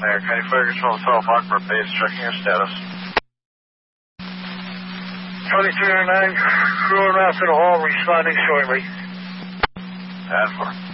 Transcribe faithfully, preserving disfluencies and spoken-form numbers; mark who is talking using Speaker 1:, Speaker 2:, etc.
Speaker 1: There, County Fire Control South Lockport Base, checking your status.
Speaker 2: twenty-three oh nine, crew and master to hall, responding shortly.
Speaker 1: And for.